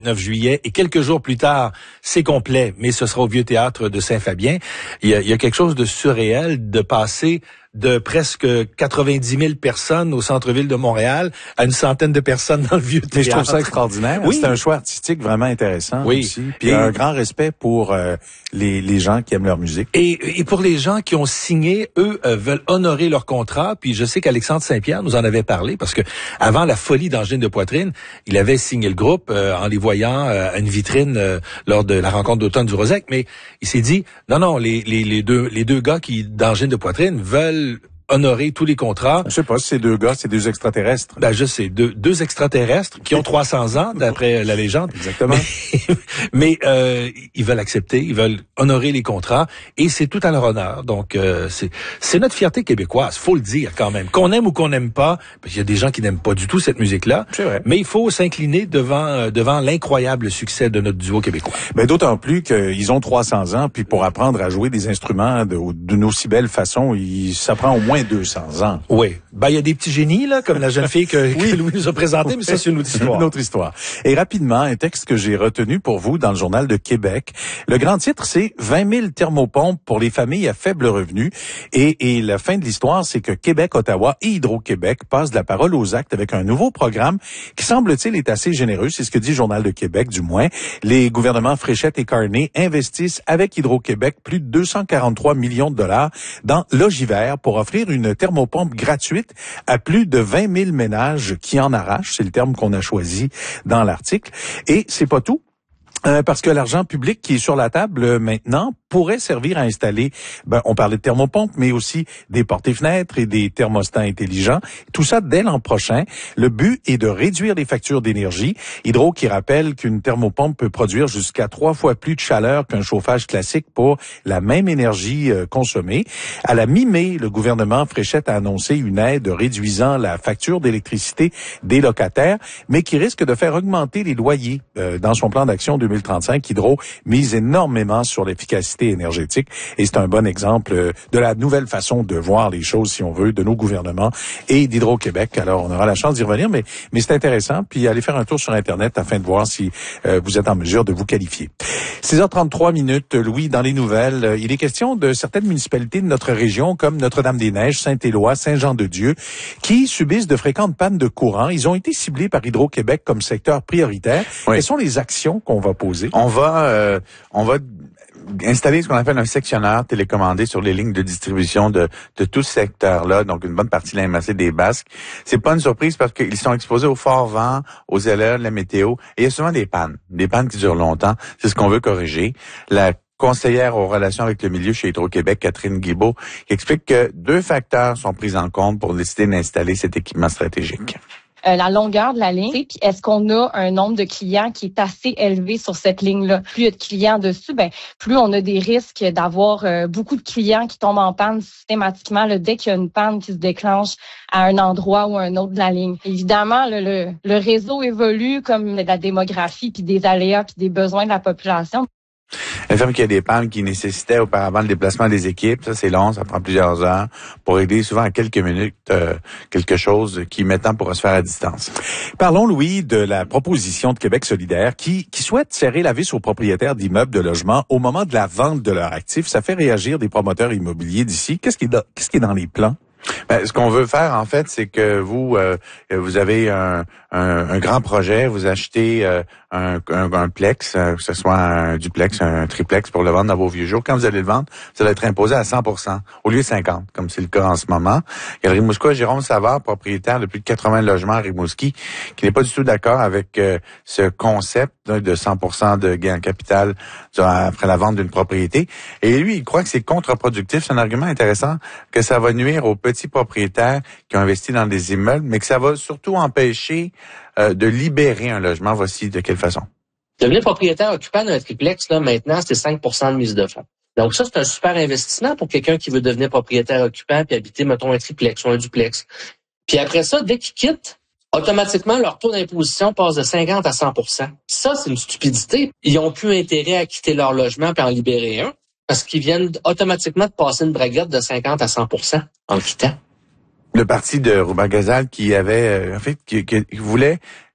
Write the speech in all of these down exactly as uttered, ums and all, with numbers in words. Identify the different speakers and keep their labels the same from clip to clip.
Speaker 1: neuf juillet, et quelques jours plus tard, c'est complet, mais ce sera au Vieux Théâtre de Saint-Fabien. Il y a, il y a quelque chose de surréel de passer de presque quatre-vingt-dix mille personnes au centre-ville de Montréal à une centaine de personnes dans le Vieux Théâtre.
Speaker 2: Mais je trouve ça extraordinaire.
Speaker 1: Oui.
Speaker 2: C'est un choix artistique vraiment intéressant
Speaker 1: oui.
Speaker 2: aussi. Puis et... un grand respect pour euh, les, les gens qui aiment leur musique.
Speaker 1: Et, et pour les gens qui ont signé, eux euh, veulent honorer leur contrat. Puis je sais qu'Alexandre Saint-Pierre nous en avait parlé parce que avant la folie d'Angine de Poitrine, il avait signé le groupe euh, en les voyant euh, à une vitrine euh, lors de la rencontre d'automne du Rosec. Mais il s'est dit non non les, les, les deux les deux gars qui d'Angine de Poitrine veulent honorer tous les contrats.
Speaker 2: Je sais pas si c'est deux gars, c'est deux extraterrestres.
Speaker 1: Ben je sais, deux, deux extraterrestres qui ont trois cents ans d'après la légende.
Speaker 2: Exactement.
Speaker 1: Mais, mais euh, ils veulent accepter, ils veulent honorer les contrats et c'est tout à leur honneur. Donc euh, c'est c'est notre fierté québécoise, faut le dire quand même. Qu'on aime ou qu'on n'aime pas, parce qu'il y a des gens qui n'aiment pas du tout cette musique-là.
Speaker 2: C'est vrai.
Speaker 1: Mais il faut s'incliner devant euh, devant l'incroyable succès de notre duo québécois.
Speaker 2: Mais d'autant plus qu'ils ont trois cents ans, puis pour apprendre à jouer des instruments de d'une aussi belle façon, il, ça prend au moins deux cents ans.
Speaker 1: Oui. Ben, il y a des petits génies, là, comme la jeune fille que, oui. que Louis nous a présentée, mais ça, c'est une autre histoire.
Speaker 2: Une autre histoire. Et rapidement, un texte que j'ai retenu pour vous dans le Journal de Québec. Le grand titre, c'est vingt mille thermopompes pour les familles à faible revenu. Et, et la fin de l'histoire, c'est que Québec, Ottawa et Hydro-Québec passent de la parole aux actes avec un nouveau programme qui, semble-t-il, est assez généreux. C'est ce que dit le Journal de Québec, du moins. Les gouvernements Fréchette et Carney investissent avec Hydro-Québec plus de deux cent quarante-trois millions de dollars dans Logivert pour offrir une thermopompe gratuite à plus de vingt mille ménages qui en arrachent. C'est le terme qu'on a choisi dans l'article. Et c'est pas tout. Euh, parce que l'argent public qui est sur la table euh, maintenant pourrait servir à installer, ben, on parlait de thermopompes, mais aussi des portes et fenêtres et des thermostats intelligents. Tout ça dès l'an prochain. Le but est de réduire les factures d'énergie. Hydro qui rappelle qu'une thermopompe peut produire jusqu'à trois fois plus de chaleur qu'un chauffage classique pour la même énergie euh, consommée. À la mi-mai, le gouvernement Fréchette a annoncé une aide réduisant la facture d'électricité des locataires, mais qui risque de faire augmenter les loyers. Euh, dans son plan d'action deux mille trente-cinq, Hydro mise énormément sur l'efficacité énergétique et c'est un bon exemple de la nouvelle façon de voir les choses, si on veut, de nos gouvernements et d'Hydro-Québec. Alors, on aura la chance d'y revenir, mais, mais c'est intéressant. Puis, allez faire un tour sur Internet afin de voir si euh, vous êtes en mesure de vous qualifier. six heures trente-trois minutes, Louis, dans les nouvelles, il est question de certaines municipalités de notre région, comme Notre-Dame-des-Neiges, Saint-Éloi, Saint-Jean-de-Dieu, qui subissent de fréquentes pannes de courant. Ils ont été ciblés par Hydro-Québec comme secteur prioritaire. Oui. Quelles sont les actions qu'on va poser?
Speaker 3: On va, euh, on va installer ce qu'on appelle un sectionneur télécommandé sur les lignes de distribution de, de tout ce secteur-là, donc une bonne partie de la M R C des Basques. C'est pas une surprise parce qu'ils sont exposés au fort vent, aux aléas de la météo, et il y a souvent des pannes, des pannes qui durent longtemps. C'est ce qu'on veut corriger. La conseillère aux relations avec le milieu chez Hydro-Québec, Catherine Guibault, qui explique que deux facteurs sont pris en compte pour décider d'installer cet équipement stratégique.
Speaker 4: Euh, la longueur de la ligne, puis est-ce qu'on a un nombre de clients qui est assez élevé sur cette ligne-là? Plus il y a de clients dessus, ben plus on a des risques d'avoir euh, beaucoup de clients qui tombent en panne systématiquement là, dès qu'il y a une panne qui se déclenche à un endroit ou un autre de la ligne. Évidemment, le, le, le réseau évolue comme la démographie, puis des aléas, puis des besoins de la population.
Speaker 3: Elle affirme qu'il y a des pannes qui nécessitaient auparavant le déplacement des équipes. Ça, c'est long, ça prend plusieurs heures pour aider souvent à quelques minutes euh, quelque chose qui maintenant pourra se faire à distance.
Speaker 2: Parlons, Louis, de la proposition de Québec solidaire qui, qui souhaite serrer la vis aux propriétaires d'immeubles de logement au moment de la vente de leurs actifs. Ça fait réagir des promoteurs immobiliers d'ici. Qu'est-ce qui est dans, qu'est-ce qui est dans les plans?
Speaker 3: Ben, ce qu'on veut faire, en fait, c'est que vous, euh, vous avez un, un, un grand projet, vous achetez euh, un, un, un plex, euh, que ce soit un duplex, un triplex pour le vendre dans vos vieux jours. Quand vous allez le vendre, vous allez être imposé à cent pour cent au lieu de cinquante, comme c'est le cas en ce moment. Galerie Rimouski, Jérôme Savard, propriétaire de plus de quatre-vingts logements à Rimouski, qui n'est pas du tout d'accord avec euh, ce concept de cent pour cent de gain en capital après la vente d'une propriété. Et lui, il croit que c'est contre-productif. C'est un argument intéressant, que ça va nuire aux petits propriétaires qui ont investi dans des immeubles, mais que ça va surtout empêcher euh, de libérer un logement. Voici de quelle façon.
Speaker 5: Devenir propriétaire occupant d'un triplex, là, maintenant, c'est cinq pour cent de mise de fonds. Donc ça, c'est un super investissement pour quelqu'un qui veut devenir propriétaire occupant puis habiter, mettons, un triplex ou un duplex. Puis après ça, dès qu'ils quittent, automatiquement, leur taux d'imposition passe de cinquante à cent pour cent. Ça, c'est une stupidité. Ils ont plus intérêt à quitter leur logement puis en libérer un parce qu'ils viennent automatiquement de passer une braguette de cinquante à cent pour cent en quittant.
Speaker 3: Le parti de Robert Gazal qui avait, euh, en fait, qui, qui voulait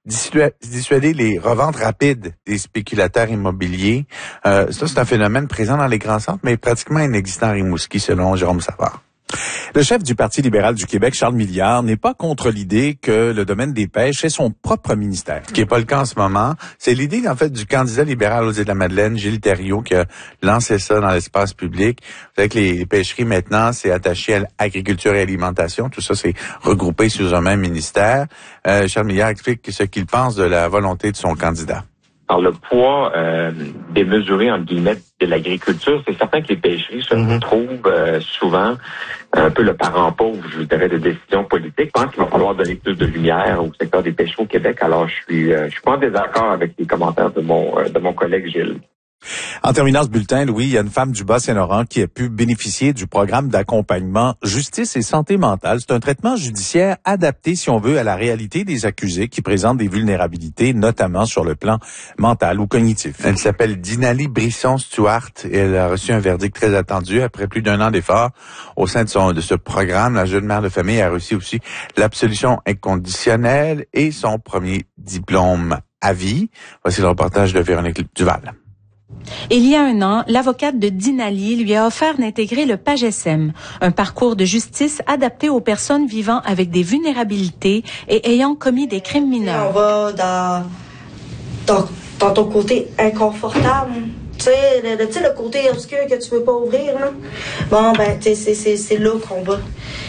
Speaker 3: dissuader les reventes rapides des spéculateurs immobiliers. Euh, ça, c'est un phénomène présent dans les grands centres, mais pratiquement inexistant à Rimouski, selon Jérôme Savard.
Speaker 2: Le chef du Parti libéral du Québec, Charles Milliard, n'est pas contre l'idée que le domaine des pêches ait son propre ministère.
Speaker 3: Ce qui n'est pas le cas en ce moment. C'est l'idée, en fait, du candidat libéral aux Îles-de-la-Madeleine, Gilles Thériault, qui a lancé ça dans l'espace public. Vous savez que les pêcheries, maintenant, c'est attaché à l'agriculture et alimentation. Tout ça, c'est regroupé sous un même ministère. Euh, Charles Milliard explique ce qu'il pense de la volonté de son candidat.
Speaker 6: Alors, le poids euh, démesuré, entre guillemets, de l'agriculture, c'est certain que les pêcheries se mm-hmm. retrouvent euh, souvent un peu le parent pauvre, je dirais, de décisions politiques. Je pense qu'il va falloir donner plus de lumière au secteur des pêcheries au Québec. Alors, je suis euh, je suis pas en désaccord avec les commentaires de mon euh, de mon collègue Gilles.
Speaker 2: En terminant ce bulletin, Louis, il y a une femme du Bas-Saint-Laurent qui a pu bénéficier du programme d'accompagnement Justice et santé mentale. C'est un traitement judiciaire adapté, si on veut, à la réalité des accusés qui présentent des vulnérabilités, notamment sur le plan mental ou cognitif.
Speaker 3: Elle s'appelle Dinali Brisson-Stuart et elle a reçu un verdict très attendu après plus d'un an d'efforts au sein de, son, de ce programme. La jeune mère de famille a reçu aussi l'absolution inconditionnelle et son premier diplôme à vie. Voici le reportage de Véronique Duval.
Speaker 7: Il y a un an, l'avocate de Dinali lui a offert d'intégrer le PAGESEM, un parcours de justice adapté aux personnes vivant avec des vulnérabilités et ayant commis des crimes mineurs.
Speaker 8: On va dans, dans, dans ton côté inconfortable. Tu sais, le, le, le côté obscur que tu veux pas ouvrir, là. Bon, ben, tu sais, c'est, c'est, c'est là qu'on va.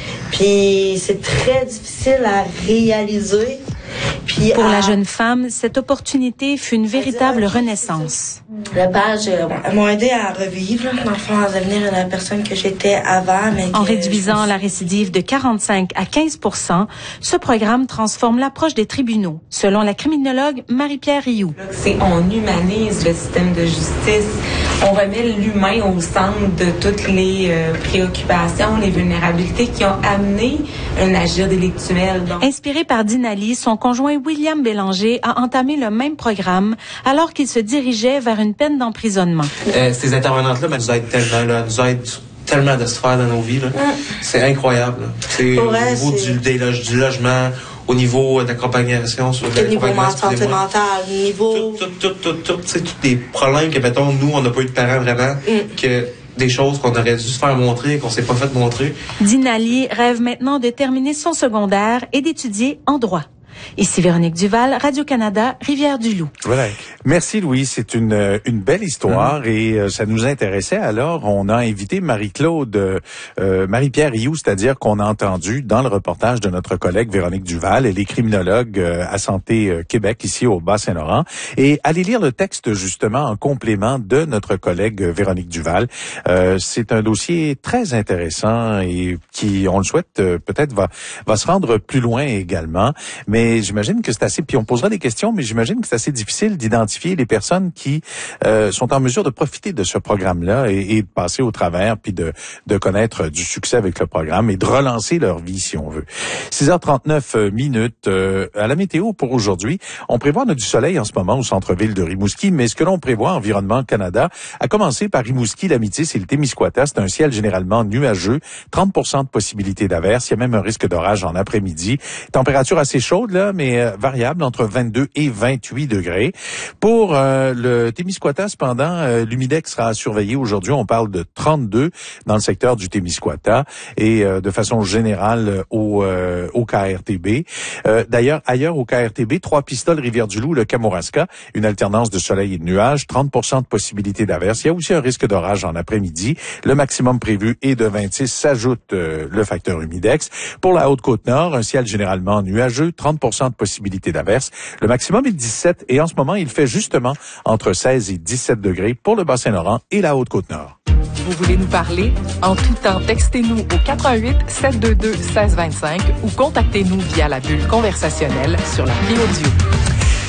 Speaker 8: Puis c'est très difficile à réaliser. Puis
Speaker 7: Pour
Speaker 8: à...
Speaker 7: la jeune femme, cette opportunité fut une véritable renaissance.
Speaker 8: Le page euh, m'a aidé à revivre, dans le fond, à devenir la personne que j'étais avant. Mais
Speaker 7: en
Speaker 8: que
Speaker 7: réduisant
Speaker 8: je...
Speaker 7: la récidive de quarante-cinq à quinze pour cent, ce programme transforme l'approche des tribunaux, selon la criminologue Marie-Pierre Rioux.
Speaker 9: C'est on humanise le système de justice. On remet l'humain au centre de toutes les euh, préoccupations, les vulnérabilités qui ont amené un agir délictuel. Donc...
Speaker 7: Inspiré par Dinali, son conjoint William Bélanger a entamé le même programme alors qu'il se dirigeait vers une peine d'emprisonnement.
Speaker 10: Euh, ces intervenantes-là ben, nous aident tellement, là, nous aident tellement de sphères dans nos vies. Là. Mm. C'est incroyable. Là. C'est au
Speaker 8: vrai,
Speaker 10: niveau
Speaker 8: c'est...
Speaker 10: Du, des, du logement, au niveau d'accompagnation, sur
Speaker 8: le niveau santé mentale, niveau...
Speaker 10: Tout, tout, tout, tout, tout, c'est tous des problèmes que, mettons, nous, on n'a pas eu de parents vraiment, mm. que des choses qu'on aurait dû se faire montrer, qu'on s'est pas fait montrer.
Speaker 7: Dinali rêve maintenant de terminer son secondaire et d'étudier en droit. Ici Véronique Duval, Radio-Canada, Rivière-du-Loup.
Speaker 2: Voilà. Merci Louis, c'est une une belle histoire mm-hmm. et euh, ça nous intéressait. Alors, on a invité Marie-Claude, euh, Marie-Pierre Rioux, c'est-à-dire qu'on a entendu dans le reportage de notre collègue Véronique Duval, elle est criminologue euh, à Santé euh, Québec, ici au Bas-Saint-Laurent. Et allez lire le texte justement en complément de notre collègue euh, Véronique Duval. Euh, c'est un dossier très intéressant et qui, on le souhaite, euh, peut-être va va se rendre plus loin également. Mais Et j'imagine que c'est assez, puis on posera des questions, mais j'imagine que c'est assez difficile d'identifier les personnes qui euh, sont en mesure de profiter de ce programme-là et, et de passer au travers, puis de, de connaître du succès avec le programme et de relancer leur vie, si on veut. six heures trente-neuf minutes euh, à la météo pour aujourd'hui. On prévoit on a du soleil en ce moment au centre-ville de Rimouski, mais ce que l'on prévoit, Environnement Canada, à commencer par Rimouski, l'Amitis et le Témiscouata, c'est un ciel généralement nuageux, trente pour cent de possibilité d'averse, il y a même un risque d'orage en après-midi. Température assez chaude, là, mais euh, variable entre vingt-deux et vingt-huit degrés. Pour euh, le Témiscouata, cependant, euh, l'humidex sera surveillé aujourd'hui. On parle de trente-deux dans le secteur du Témiscouata et euh, de façon générale au, euh, au K R T B. Euh, d'ailleurs, ailleurs au K R T B, Trois-Pistoles, Rivière-du-Loup, le Kamouraska, une alternance de soleil et de nuages, trente pour cent de possibilité d'averse. Il y a aussi un risque d'orage en après-midi. Le maximum prévu est de vingt-six. S'ajoute euh, le facteur humidex. Pour la Haute-Côte-Nord, un ciel généralement nuageux, trente pour cent de possibilité d'averse. Le maximum est de dix-sept et en ce moment, il fait justement entre seize et dix-sept degrés pour le Bas-Saint-Laurent et la Haute-Côte-Nord.
Speaker 11: Vous voulez nous parler? En tout temps, textez-nous au quatre un huit, sept deux deux, un six deux cinq ou contactez-nous via la bulle conversationnelle sur l'appli audio.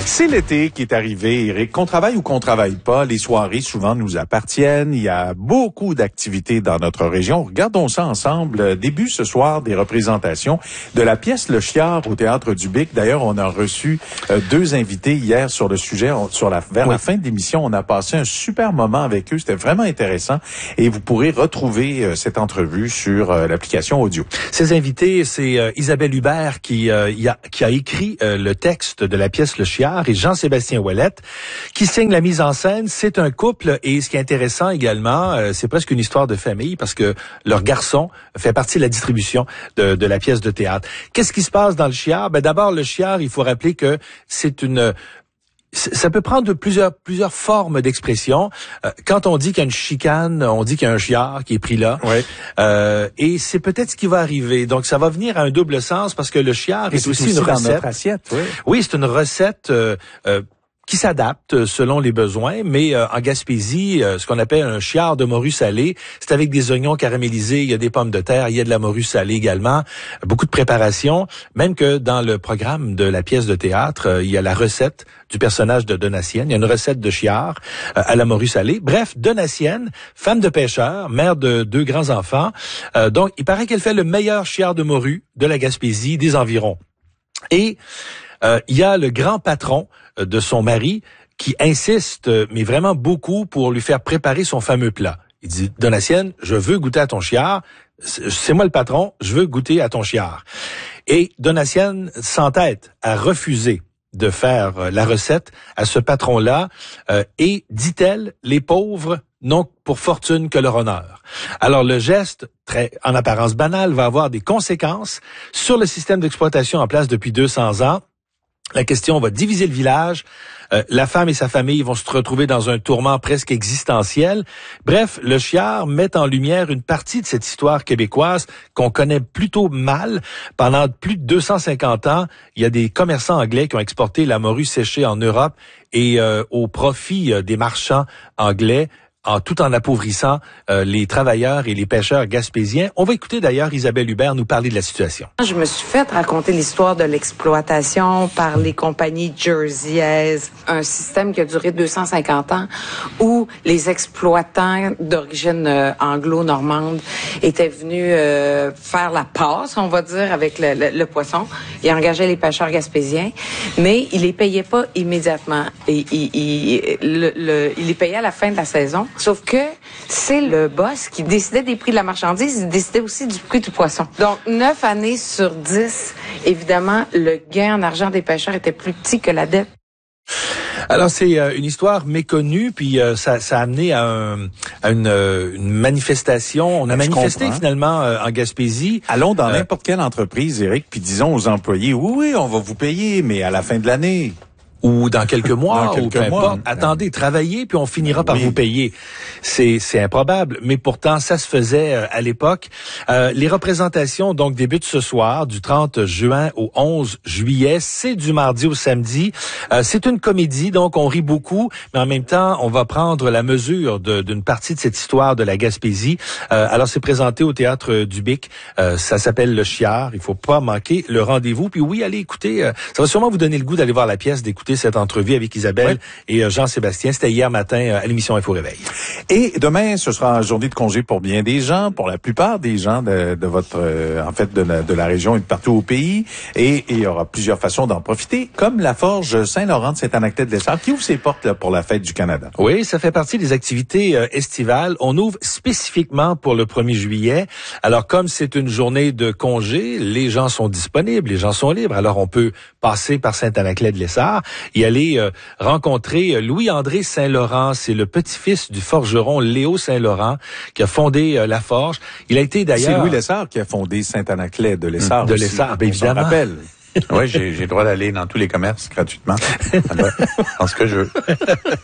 Speaker 2: C'est l'été qui est arrivé, Éric. Qu'on travaille ou qu'on travaille pas, les soirées souvent nous appartiennent. Il y a beaucoup d'activités dans notre région. Regardons ça ensemble. Début ce soir des représentations de la pièce Le Chiard au Théâtre du Bic. D'ailleurs, on a reçu euh, deux invités hier sur le sujet. On, sur la, vers oui. la fin de l'émission, on a passé un super moment avec eux. C'était vraiment intéressant. Et vous pourrez retrouver euh, cette entrevue sur euh, l'application audio.
Speaker 1: Ces invités, c'est euh, Isabelle Hubert qui, euh, y a, qui a écrit euh, le texte de la pièce Le Chiard et Jean-Sébastien Ouellette qui signe la mise en scène. C'est un couple et ce qui est intéressant également, euh, c'est presque une histoire de famille parce que leur garçon fait partie de la distribution de, de la pièce de théâtre. Qu'est-ce qui se passe dans Le Chiard? Ben d'abord, Le Chiard, il faut rappeler que c'est une... Ça peut prendre plusieurs plusieurs formes d'expression. Euh, quand on dit qu'il y a une chicane, on dit qu'il y a un chiard qui est pris là.
Speaker 2: Ouais.
Speaker 1: Euh, et c'est peut-être ce qui va arriver. Donc ça va venir à un double sens parce que le chiard est, est aussi, aussi une recette.
Speaker 2: Dans notre assiette, oui.
Speaker 1: Oui, c'est une recette euh, euh, qui s'adapte selon les besoins, mais euh, en Gaspésie, euh, ce qu'on appelle un chiard de morue salée, c'est avec des oignons caramélisés, il y a des pommes de terre, il y a de la morue salée également, beaucoup de préparation, même que dans le programme de la pièce de théâtre, euh, il y a la recette du personnage de Donatienne, il y a une recette de chiard euh, à la morue salée. Bref, Donatienne, femme de pêcheur, mère de deux grands-enfants, euh, donc il paraît qu'elle fait le meilleur chiard de morue de la Gaspésie, des environs. Et euh, il y a le grand patron de son mari qui insiste, mais vraiment beaucoup, pour lui faire préparer son fameux plat. Il dit, Donatienne, je veux goûter à ton chiard. C'est moi le patron, je veux goûter à ton chiard. Et Donatienne s'entête à refuser de faire la recette à ce patron-là. Euh, et, dit-elle, les pauvres n'ont pour fortune que leur honneur. Alors le geste, très en apparence banal, va avoir des conséquences sur le système d'exploitation en place depuis deux cents ans. La question va diviser le village. Euh, la femme et sa famille vont se retrouver dans un tourment presque existentiel. Bref, Le Chiard met en lumière une partie de cette histoire québécoise qu'on connaît plutôt mal. Pendant plus de deux cent cinquante ans, il y a des commerçants anglais qui ont exporté la morue séchée en Europe et euh, au profit euh, des marchands anglais, en tout en appauvrissant euh, les travailleurs et les pêcheurs gaspésiens. On va écouter d'ailleurs Isabelle Hubert nous parler de la situation.
Speaker 12: Je me suis fait raconter l'histoire de l'exploitation par les compagnies jerseyaises, un système qui a duré deux cent cinquante ans où les exploitants d'origine euh, anglo-normande étaient venus euh, faire la passe, on va dire, avec le, le, le poisson. Ils engageaient les pêcheurs gaspésiens, mais ils les payaient pas immédiatement. Et, ils, ils, le, le, ils les payaient à la fin de la saison. Sauf que c'est le boss qui décidait des prix de la marchandise, il décidait aussi du prix du poisson. Donc, neuf années sur dix, évidemment, le gain en argent des pêcheurs était plus petit que la dette.
Speaker 1: Alors, c'est euh, une histoire méconnue, puis euh, ça, ça a amené à, un, à une, euh, une manifestation. On a
Speaker 2: Je
Speaker 1: manifesté
Speaker 2: comprends.
Speaker 1: finalement euh, en Gaspésie.
Speaker 2: Allons dans
Speaker 1: Euh,
Speaker 2: n'importe quelle entreprise, Éric, puis disons aux employés, oui, oui, on va vous payer, mais à la fin de l'année.
Speaker 1: Ou dans quelques mois,
Speaker 2: Dans quelques
Speaker 1: ou peu
Speaker 2: mois.
Speaker 1: importe. Attendez, travaillez, puis on finira par
Speaker 2: Oui.
Speaker 1: vous payer. C'est c'est improbable, mais pourtant, ça se faisait euh, à l'époque. Euh, les représentations, donc, débutent ce soir, du trente juin au onze juillet. C'est du mardi au samedi. Euh, c'est une comédie, donc on rit beaucoup, mais en même temps, on va prendre la mesure de- d'une partie de cette histoire de la Gaspésie. Euh, alors, c'est présenté au Théâtre du Bic. Euh, ça s'appelle Le Chiard. Il faut pas manquer le rendez-vous. Puis oui, allez écouter. euh, ça va sûrement vous donner le goût d'aller voir la pièce, d'écouter cette entrevue avec Isabelle et euh, Jean-Sébastien. C'était hier matin euh, à l'émission Info Réveil.
Speaker 2: Et demain, ce sera une journée de congé pour bien des gens, pour la plupart des gens de, de votre, euh, en fait, de la, de la région et de partout au pays. Et, et il y aura plusieurs façons d'en profiter, comme la Forge Saint-Laurent de Saint-Anaclet-de-Lessard, qui ouvre ses portes là, pour la fête du Canada.
Speaker 1: Oui, ça fait partie des activités euh, estivales. On ouvre spécifiquement pour le premier juillet. Alors, comme c'est une journée de congé, les gens sont disponibles, les gens sont libres. Alors, on peut passer par Saint-Anaclet-de-Lessard et aller euh, rencontrer Louis-André Saint-Laurent. C'est le petit-fils du forgeron Léo Saint-Laurent qui a fondé euh, la Forge. Il a été d'ailleurs...
Speaker 2: C'est Louis Lessard qui a fondé Saint-Anaclet-de-Lessard.
Speaker 1: De
Speaker 2: aussi.
Speaker 1: Lessard, bien
Speaker 2: On s'en
Speaker 1: évidemment.
Speaker 2: rappelle.
Speaker 3: Oui, j'ai j'ai le droit d'aller dans tous les commerces gratuitement. Dans ce que je veux.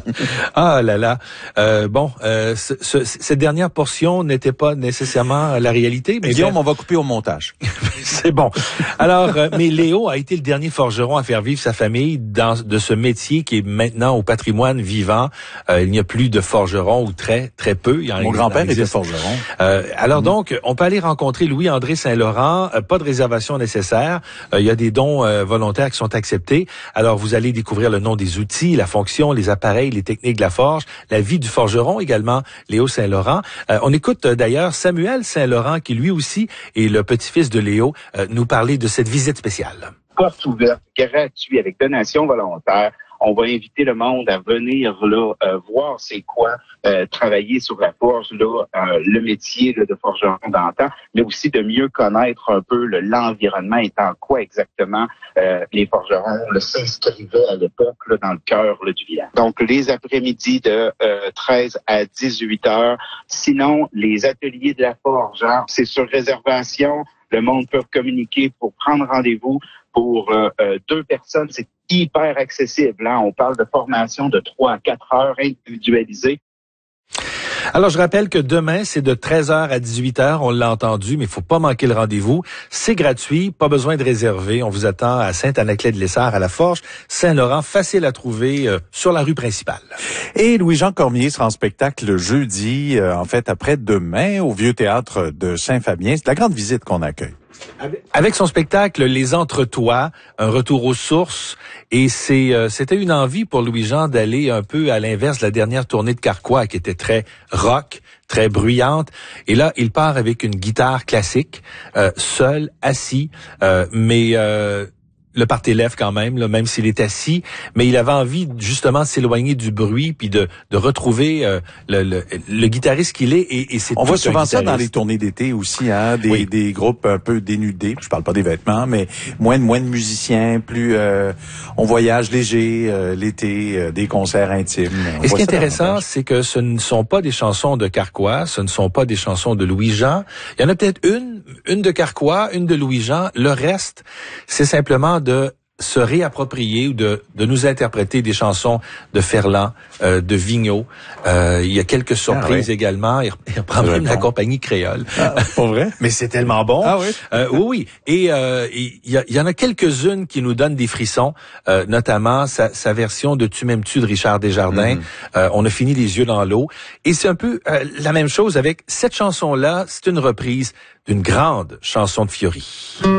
Speaker 1: Ah là là. Euh, bon, euh, ce, ce, cette dernière portion n'était pas nécessairement la réalité. Mais
Speaker 2: Guillaume,
Speaker 1: bien,
Speaker 2: on va couper au montage.
Speaker 1: c'est bon. Alors, euh, mais Léo a été le dernier forgeron à faire vivre sa famille dans de ce métier qui est maintenant au patrimoine vivant. Euh, il n'y a plus de forgerons ou très très peu. Il y en
Speaker 2: Mon grand-père était forgeron.
Speaker 1: Euh, alors
Speaker 2: mmh.
Speaker 1: donc, on peut aller rencontrer Louis-André Saint-Laurent. Euh, pas de réservation nécessaire. Euh, il y a des dons euh, volontaires qui sont acceptés. Alors, vous allez découvrir le nom des outils, la fonction, les appareils, les techniques de la forge, la vie du forgeron également, Léo Saint-Laurent. Euh, on écoute euh, d'ailleurs Samuel Saint-Laurent, qui lui aussi est le petit-fils de Léo, euh, nous parler de cette visite spéciale.
Speaker 13: Porte ouverte, gratuit, avec donation volontaire. On va inviter le monde à venir là euh, voir c'est quoi euh, travailler sur la forge, là, euh, le métier là, de forgeron d'antan, mais aussi de mieux connaître un peu là, l'environnement et en quoi exactement euh, les forgerons là, s'inscrivaient à l'époque là, dans le cœur là, du village. Donc les après-midi de euh, treize à dix-huit heures. Sinon, les ateliers de la forge, hein, c'est sur réservation. Le monde peut communiquer pour prendre rendez-vous pour euh, euh, deux personnes. C'est hyper accessible. Hein? On parle de formation de trois à quatre heures individualisée.
Speaker 1: Alors, je rappelle que demain, c'est de treize heures à dix-huit heures. On l'a entendu, mais il faut pas manquer le rendez-vous. C'est gratuit, pas besoin de réserver. On vous attend à Saint-Anaclet-de-Lessard, à la Forge, Saint-Laurent, facile à trouver euh, sur la rue principale.
Speaker 2: Et Louis-Jean Cormier sera en spectacle jeudi, euh, en fait, après-demain, au Vieux Théâtre de Saint-Fabien. C'est la grande visite qu'on accueille.
Speaker 1: Avec son spectacle Les Entretoits, un retour aux sources, et c'est euh, c'était une envie pour Louis-Jean d'aller un peu à l'inverse de la dernière tournée de Carquois, qui était très rock, très bruyante. Et là, il part avec une guitare classique, euh, seul, assis, euh, mais euh, le party lève quand même, là, même s'il est assis, mais il avait envie justement de s'éloigner du bruit puis de, de retrouver euh, le, le, le guitariste qu'il est. Et, et c'est
Speaker 2: On voit souvent ça
Speaker 1: guitariste.
Speaker 2: dans les tournées d'été aussi, hein, des,
Speaker 1: oui.
Speaker 2: des groupes un peu dénudés. Je parle pas des vêtements, mais moins de moins de musiciens, plus euh, on voyage léger euh, l'été, euh, des concerts intimes. On
Speaker 1: et ce qui est
Speaker 2: ça
Speaker 1: intéressant, c'est que ce ne sont pas des chansons de Carquois, ce ne sont pas des chansons de Louis-Jean. Il y en a peut-être une, une de Carquois, une de Louis-Jean. Le reste, c'est simplement de se réapproprier ou de, de nous interpréter des chansons de Ferland, euh, de Vigneault. Euh, il y a quelques surprises ah, ouais. également. Il, il reprend même bon. la compagnie créole.
Speaker 2: Ah, pas vrai?
Speaker 1: Mais c'est tellement bon.
Speaker 2: Ah oui?
Speaker 1: Euh, oui, oui. Et euh, il, y a, il y en a quelques-unes qui nous donnent des frissons, euh, notamment sa, sa version de Tu m'aimes-tu de Richard Desjardins. Mm. Euh, on a fini les yeux dans l'eau. Et c'est un peu euh, la même chose avec cette chanson-là. C'est une reprise d'une grande chanson de Fiori.